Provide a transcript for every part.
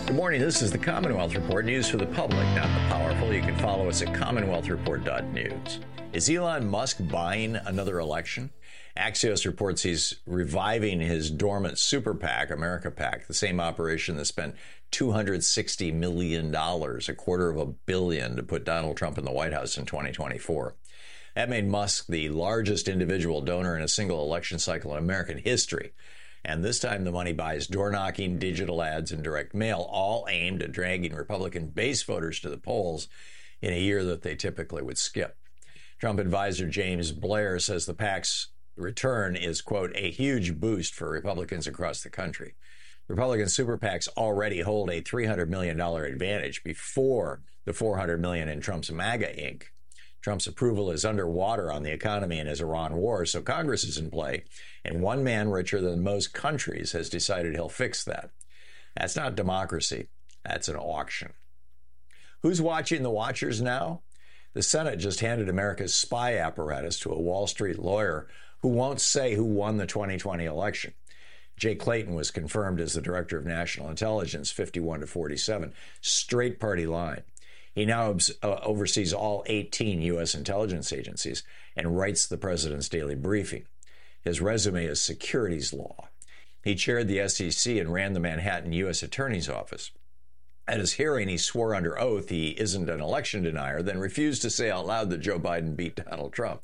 Good morning. This is the Commonwealth Report, news for the public, not the powerful. You can follow us at commonwealthreport.news. Is Elon Musk buying another election? Axios reports he's reviving his dormant super PAC, America PAC, the same operation that spent $260 million, $250 million, to put Donald Trump in the White House in 2024. That made Musk the largest individual donor in a single election cycle in American history. And this time the money buys door-knocking, digital ads, and direct mail, all aimed at dragging Republican base voters to the polls in a year that they typically would skip. Trump advisor James Blair says the PAC's return is, quote, a huge boost for Republicans across the country. Republican super PACs already hold a $300 million advantage before the $400 million in Trump's MAGA Inc. Trump's approval is underwater on the economy and his Iran war, so Congress is in play, and one man richer than most countries has decided he'll fix that. That's not democracy. That's an auction. Who's watching the watchers now? The Senate just handed America's spy apparatus to a Wall Street lawyer who won't say who won the 2020 election. Jay Clayton was confirmed as the director of national intelligence, 51-47, straight party line. He now oversees all 18 U.S. intelligence agencies and writes the president's daily briefing. His resume is securities law. He chaired the SEC and ran the Manhattan U.S. Attorney's Office. At his hearing, he swore under oath he isn't an election denier, then refused to say out loud that Joe Biden beat Donald Trump.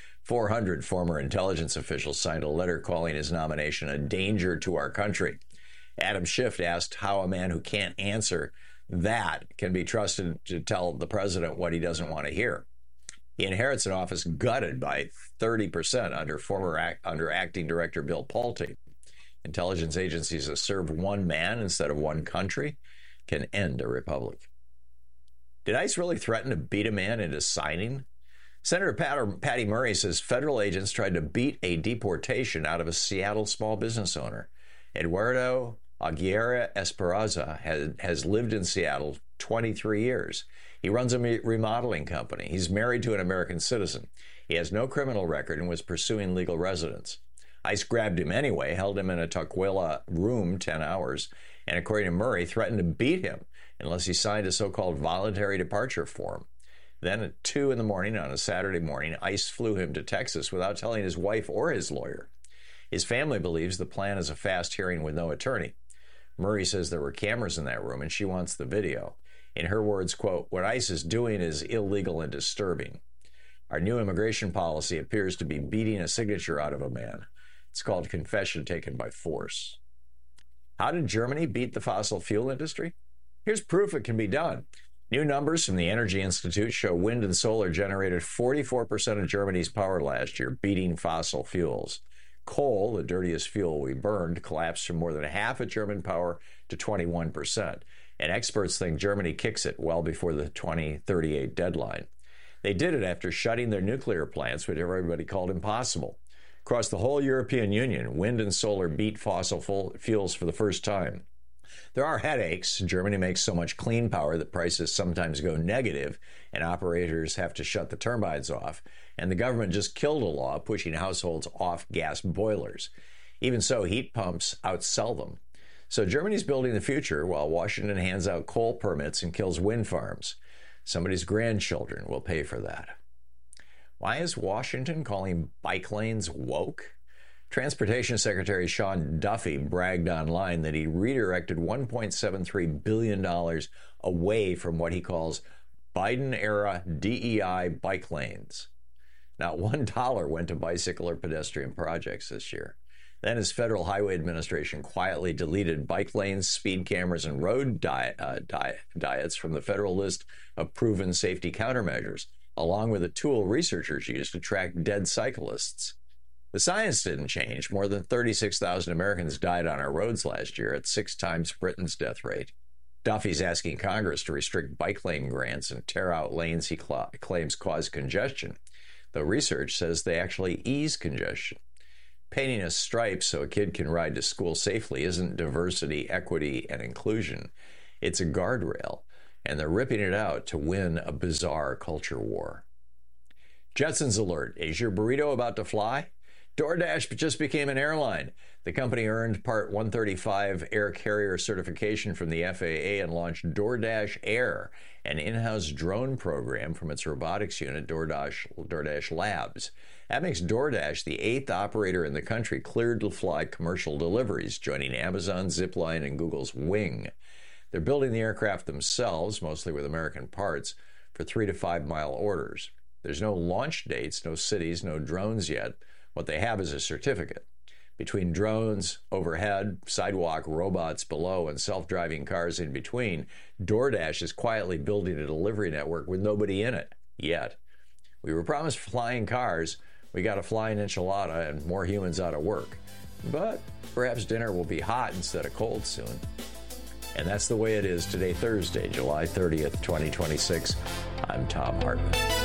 400 former intelligence officials signed a letter calling his nomination a danger to our country. Adam Schiff asked how a man who can't answer that can be trusted to tell the president what he doesn't want to hear. He inherits an office gutted by 30% under acting director Bill Pulte. Intelligence agencies that serve one man instead of one country can end a republic. Did ICE really threaten to beat a man into signing? Senator Patty Murray says federal agents tried to beat a deportation out of a Seattle small business owner. Eduardo Aguirre Esperanza has lived in Seattle 23 years. He runs a remodeling company. He's married to an American citizen. He has no criminal record and was pursuing legal residence. ICE grabbed him anyway, held him in a Tukwila room 10 hours, and according to Murray, threatened to beat him unless he signed a so-called voluntary departure form. Then at 2 in the morning on a Saturday morning, ICE flew him to Texas without telling his wife or his lawyer. His family believes the plan is a fast hearing with no attorney. Murray says there were cameras in that room and she wants the video. In her words, quote, what ICE is doing is illegal and disturbing. Our new immigration policy appears to be beating a signature out of a man. It's called confession taken by force. How did Germany beat the fossil fuel industry? Here's proof it can be done. New numbers from the Energy Institute show wind and solar generated 44% of Germany's power last year, beating fossil fuels. Coal, the dirtiest fuel we burned, collapsed from more than half of German power to 21%. And experts think Germany kicks it well before the 2038 deadline. They did it after shutting their nuclear plants, which everybody called impossible. Across the whole European Union, wind and solar beat fossil fuels for the first time. There are headaches. Germany makes so much clean power that prices sometimes go negative and operators have to shut the turbines off. And the government just killed a law pushing households off gas boilers. Even so, heat pumps outsell them. So Germany's building the future while Washington hands out coal permits and kills wind farms. Somebody's grandchildren will pay for that. Why is Washington calling bike lanes woke? Transportation Secretary Sean Duffy bragged online that he redirected $1.73 billion away from what he calls Biden-era DEI bike lanes. Not $1 went to bicycle or pedestrian projects this year. Then his Federal Highway Administration quietly deleted bike lanes, speed cameras, and road diets from the federal list of proven safety countermeasures, along with a tool researchers use to track dead cyclists. The science didn't change. More than 36,000 Americans died on our roads last year at 6 times Britain's death rate. Duffy's asking Congress to restrict bike lane grants and tear out lanes he claims cause congestion, though research says they actually ease congestion. Painting a stripe so a kid can ride to school safely isn't diversity, equity, and inclusion. It's a guardrail, and they're ripping it out to win a bizarre culture war. Jetsons alert. Is your burrito about to fly? DoorDash just became an airline. The company earned Part 135 air carrier certification from the FAA and launched DoorDash Air, an in-house drone program from its robotics unit, DoorDash Labs. That makes DoorDash the 8th operator in the country cleared to fly commercial deliveries, joining Amazon, Zipline, and Google's Wing. They're building the aircraft themselves, mostly with American parts, for 3 to 5 mile orders. There's no launch dates, no cities, no drones yet. What they have is a certificate. Between drones overhead, sidewalk robots below, and self-driving cars in between, DoorDash is quietly building a delivery network with nobody in it, yet. We were promised flying cars. We got a flying enchilada and more humans out of work. But perhaps dinner will be hot instead of cold soon. And that's the way it is today, Thursday, July 30th, 2026. I'm Thom Hartmann.